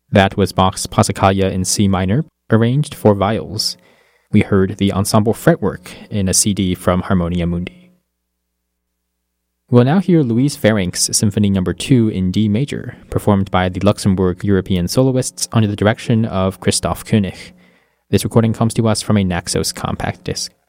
That was Bach's Passacaglia in C minor, arranged for viols. We heard the ensemble fretwork in a CD from Harmonia Mundi. We'll now hear Louise Ferencz Symphony No. 2 in D major, performed by the Luxembourg European soloists under the direction of Christoph Koenig. This recording comes to us from a Naxos compact disc.